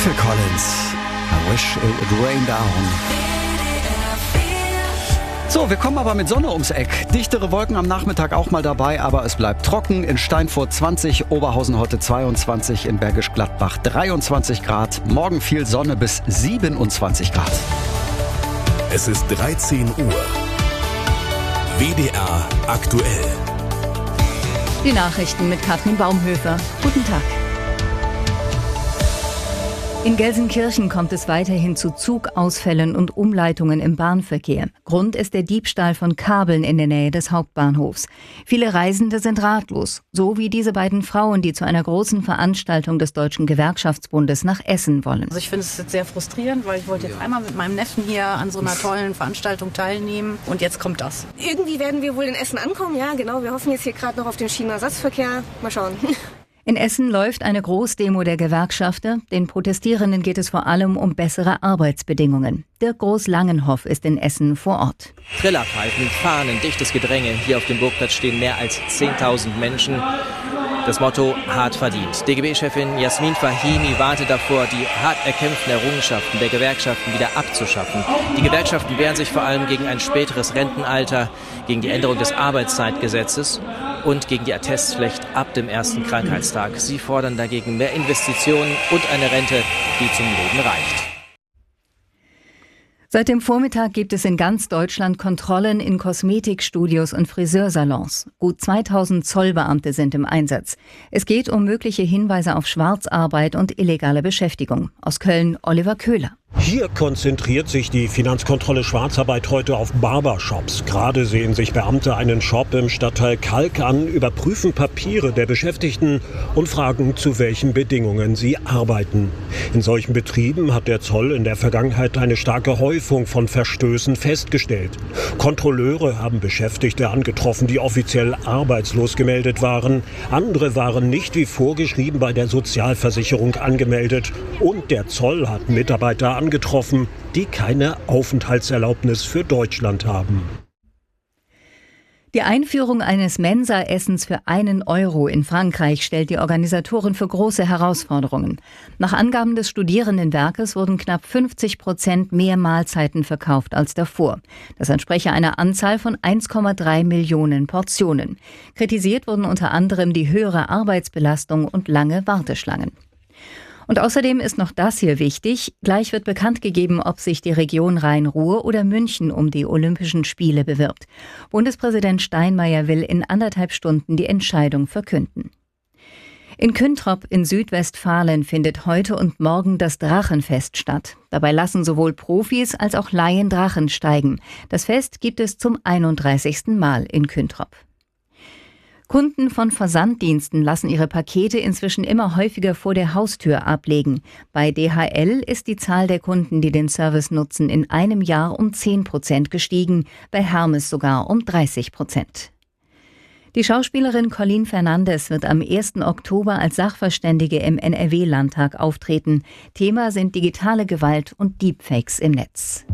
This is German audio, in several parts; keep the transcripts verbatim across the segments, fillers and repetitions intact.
Phil Collins, I wish it would rain down. So, wir kommen aber mit Sonne ums Eck. Dichtere Wolken am Nachmittag auch mal dabei, aber es bleibt trocken. In Steinfurt zwanzig, Oberhausen heute zweiundzwanzig, in Bergisch Gladbach dreiundzwanzig Grad. Morgen viel Sonne bis siebenundzwanzig Grad. Es ist dreizehn Uhr. W D R aktuell. Die Nachrichten mit Katrin Baumhöfer. Guten Tag. In Gelsenkirchen kommt es weiterhin zu Zugausfällen und Umleitungen im Bahnverkehr. Grund ist der Diebstahl von Kabeln in der Nähe des Hauptbahnhofs. Viele Reisende sind ratlos, so wie diese beiden Frauen, die zu einer großen Veranstaltung des Deutschen Gewerkschaftsbundes nach Essen wollen. Also ich finde es jetzt sehr frustrierend, weil ich wollte jetzt einmal mit meinem Neffen hier an so einer tollen Veranstaltung teilnehmen und jetzt kommt das. Irgendwie werden wir wohl in Essen ankommen, ja genau. Wir hoffen jetzt hier gerade noch auf den Schienenersatzverkehr. Mal schauen. In Essen läuft eine Großdemo der Gewerkschafter. Den Protestierenden geht es vor allem um bessere Arbeitsbedingungen. Dirk Groß-Langenhoff ist in Essen vor Ort. Trillerpfeifen, Fahnen, dichtes Gedränge. Hier auf dem Burgplatz stehen mehr als zehntausend Menschen. Das Motto hart verdient. D G B-Chefin Jasmin Fahimi wartet davor, die hart erkämpften Errungenschaften der Gewerkschaften wieder abzuschaffen. Die Gewerkschaften wehren sich vor allem gegen ein späteres Rentenalter, gegen die Änderung des Arbeitszeitgesetzes und gegen die Attestpflicht ab dem ersten Krankheitstag. Sie fordern dagegen mehr Investitionen und eine Rente, die zum Leben reicht. Seit dem Vormittag gibt es in ganz Deutschland Kontrollen in Kosmetikstudios und Friseursalons. Gut zweitausend Zollbeamte sind im Einsatz. Es geht um mögliche Hinweise auf Schwarzarbeit und illegale Beschäftigung. Aus Köln Oliver Köhler. Hier konzentriert sich die Finanzkontrolle Schwarzarbeit heute auf Barbershops. Gerade sehen sich Beamte einen Shop im Stadtteil Kalk an, überprüfen Papiere der Beschäftigten und fragen, zu welchen Bedingungen sie arbeiten. In solchen Betrieben hat der Zoll in der Vergangenheit eine starke Häufung von Verstößen festgestellt. Kontrolleure haben Beschäftigte angetroffen, die offiziell arbeitslos gemeldet waren. Andere waren nicht wie vorgeschrieben bei der Sozialversicherung angemeldet. Und der Zoll hat Mitarbeiter angetroffen. getroffen, die keine Aufenthaltserlaubnis für Deutschland haben. Die Einführung eines Mensa-Essens für einen Euro in Frankreich stellt die Organisatoren für große Herausforderungen. Nach Angaben des Studierendenwerkes wurden knapp fünfzig Prozent mehr Mahlzeiten verkauft als davor. Das entspreche einer Anzahl von eins Komma drei Millionen Portionen. Kritisiert wurden unter anderem die höhere Arbeitsbelastung und lange Warteschlangen. Und außerdem ist noch das hier wichtig. Gleich wird bekannt gegeben, ob sich die Region Rhein-Ruhr oder München um die Olympischen Spiele bewirbt. Bundespräsident Steinmeier will in anderthalb Stunden die Entscheidung verkünden. In Küntrop in Südwestfalen findet heute und morgen das Drachenfest statt. Dabei lassen sowohl Profis als auch Laien Drachen steigen. Das Fest gibt es zum einunddreißigsten Mal in Küntrop. Kunden von Versanddiensten lassen ihre Pakete inzwischen immer häufiger vor der Haustür ablegen. Bei D H L ist die Zahl der Kunden, die den Service nutzen, in einem Jahr um zehn Prozent gestiegen, bei Hermes sogar um dreißig Prozent. Die Schauspielerin Colleen Fernandes wird am ersten Oktober als Sachverständige im N R W-Landtag auftreten. Thema sind digitale Gewalt und Deepfakes im Netz.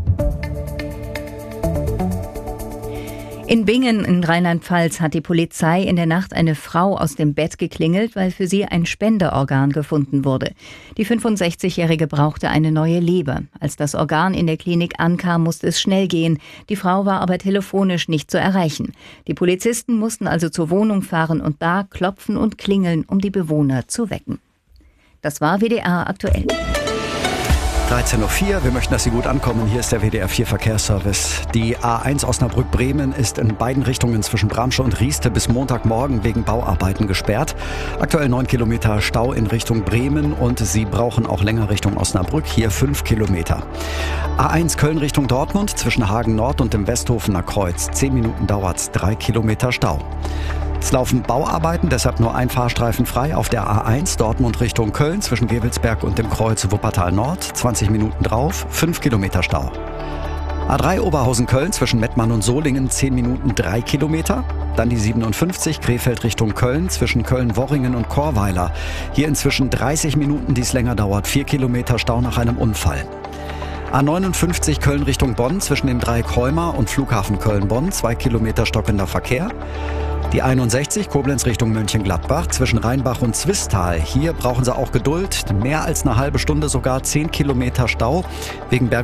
In Bingen in Rheinland-Pfalz hat die Polizei in der Nacht eine Frau aus dem Bett geklingelt, weil für sie ein Spenderorgan gefunden wurde. Die fünfundsechzigjährige brauchte eine neue Leber. Als das Organ in der Klinik ankam, musste es schnell gehen. Die Frau war aber telefonisch nicht zu erreichen. Die Polizisten mussten also zur Wohnung fahren und da klopfen und klingeln, um die Bewohner zu wecken. Das war W D R aktuell. dreizehn Uhr vier, wir möchten, dass Sie gut ankommen. Hier ist der W D R vier Verkehrsservice. Die A eins Osnabrück-Bremen ist in beiden Richtungen zwischen Bramsche und Rieste bis Montagmorgen wegen Bauarbeiten gesperrt. Aktuell neun Kilometer Stau in Richtung Bremen und Sie brauchen auch länger Richtung Osnabrück. Hier fünf Kilometer. A eins Köln Richtung Dortmund zwischen Hagen Nord und dem Westhofener Kreuz. zehn Minuten dauert's, drei Kilometer Stau. Es laufen Bauarbeiten, deshalb nur ein Fahrstreifen frei auf der A eins Dortmund Richtung Köln zwischen Gewelsberg und dem Kreuz Wuppertal Nord. zwanzig Minuten drauf, fünf Kilometer Stau. A drei Oberhausen-Köln zwischen Mettmann und Solingen, zehn Minuten, drei Kilometer. Dann die siebenundfünfzig Krefeld Richtung Köln zwischen Köln-Worringen und Chorweiler. Hier inzwischen dreißig Minuten, die es länger dauert, vier Kilometer Stau nach einem Unfall. A neunundfünfzig Köln Richtung Bonn zwischen dem Dreieck Heuma und Flughafen Köln-Bonn, zwei Kilometer stockender Verkehr. Die einundsechzig Koblenz Richtung Mönchengladbach zwischen Rheinbach und Zwistal. Hier brauchen Sie auch Geduld. Mehr als eine halbe Stunde, sogar zehn Kilometer Stau wegen Berg